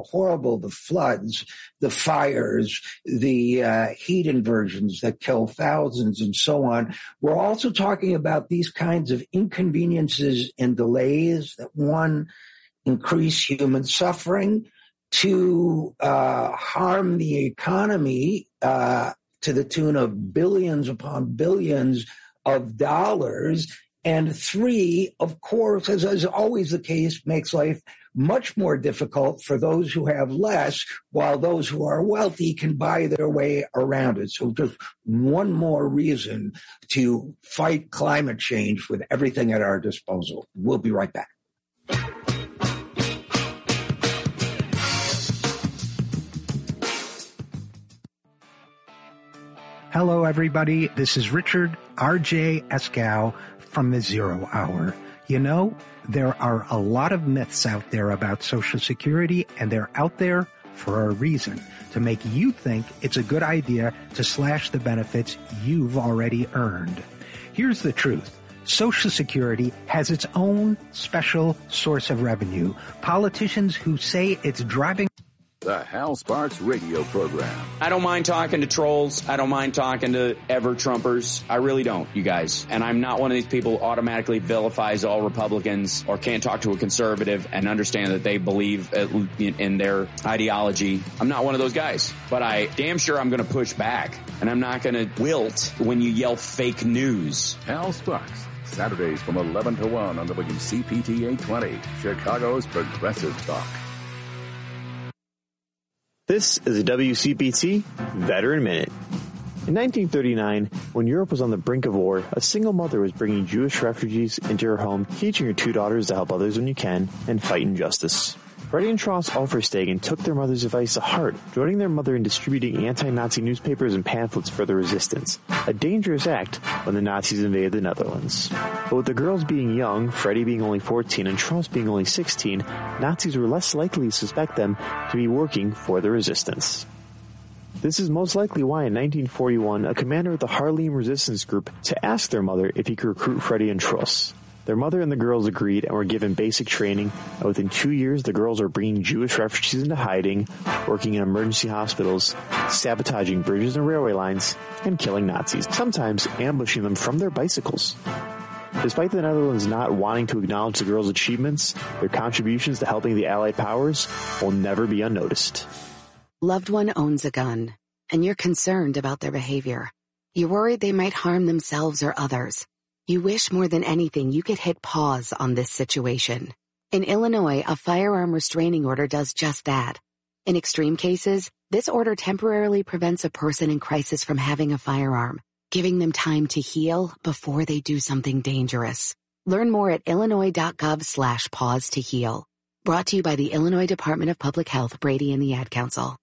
horrible the floods, the fires, the heat inversions that kill thousands and so on. We're also talking about these kinds of inconveniences and delays that, one, increase human suffering, two, harm the economy to the tune of billions upon billions of dollars, and three, of course, as is always the case, makes life much more difficult for those who have less, while those who are wealthy can buy their way around it. So just one more reason to fight climate change with everything at our disposal. We'll be right back. Hello, everybody. This is Richard R.J. Eskow from the Zero Hour. You know, there are a lot of myths out there about Social Security, and they're out there for a reason, to make you think it's a good idea to slash the benefits you've already earned. Here's the truth. Social Security has its own special source of revenue. Politicians who say it's driving The Hal Sparks radio program. I don't mind talking to trolls. I don't mind talking to ever-Trumpers. I really don't, you guys. And I'm not one of these people who automatically vilifies all Republicans or can't talk to a conservative and understand that they believe in their ideology. I'm not one of those guys. But I damn sure I'm going to push back. And I'm not going to wilt when you yell fake news. Hal Sparks, Saturdays from 11 to 1 on WCPT 820, Chicago's Progressive Talk. This is a WCPT Veteran Minute. In 1939, when Europe was on the brink of war, a single mother was bringing Jewish refugees into her home, teaching her two daughters to help others when you can and fight injustice. Freddie and Tross Alferstegen took their mother's advice to heart, joining their mother in distributing anti-Nazi newspapers and pamphlets for the resistance, a dangerous act when the Nazis invaded the Netherlands. But with the girls being young, Freddie being only 14 and Tross being only 16, Nazis were less likely to suspect them to be working for the resistance. This is most likely why in 1941, a commander of the Haarlem resistance group to ask their mother if he could recruit Freddie and Tross. Their mother and the girls agreed and were given basic training, and within 2 years, the girls were bringing Jewish refugees into hiding, working in emergency hospitals, sabotaging bridges and railway lines, and killing Nazis, sometimes ambushing them from their bicycles. Despite the Netherlands not wanting to acknowledge the girls' achievements, their contributions to helping the Allied powers will never be unnoticed. Loved one owns a gun, and you're concerned about their behavior. You're worried they might harm themselves or others. You wish more than anything you could hit pause on this situation. In Illinois, a firearm restraining order does just that. In extreme cases, this order temporarily prevents a person in crisis from having a firearm, giving them time to heal before they do something dangerous. Learn more at illinois.gov/pause to heal. Brought to you by the Illinois Department of Public Health, Brady and the Ad Council.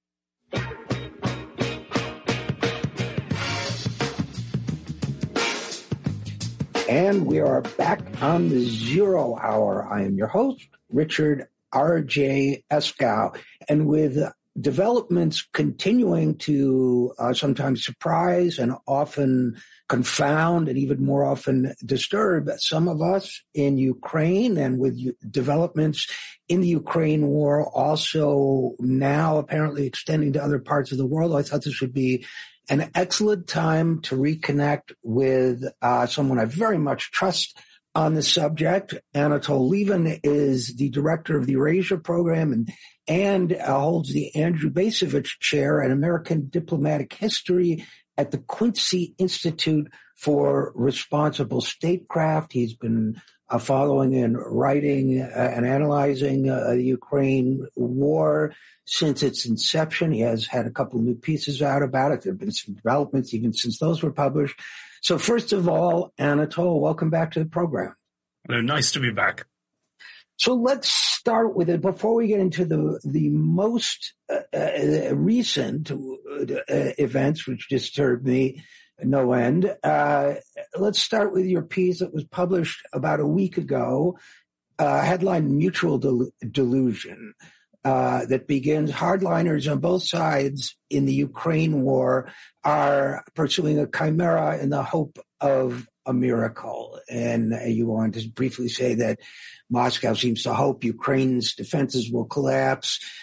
And we are back on the Zero Hour. I am your host, Richard R.J. Eskow. And with developments continuing to sometimes surprise and often confound and even more often disturb some of us in Ukraine, and with developments in the Ukraine war also now apparently extending to other parts of the world, I thought this would be an excellent time to reconnect with someone I very much trust on the subject. Anatol Lieven is the director of the Eurasia program and holds the Andrew Bacevich Chair in American Diplomatic History at the Quincy Institute for Responsible Statecraft. He's been following and writing and analyzing the Ukraine war since its inception. He has had a couple of new pieces out about it. There have been some developments even since those were published. So first of all, Anatol, welcome back to the program. Nice to be back. So let's start with it. Before we get into the most recent events, which disturbed me no end, let's start with your piece that was published about a week ago, headline Mutual Delusion, that begins, hardliners on both sides in the Ukraine war are pursuing a chimera in the hope of a miracle. And you want to briefly say that Moscow seems to hope Ukraine's defenses will collapse.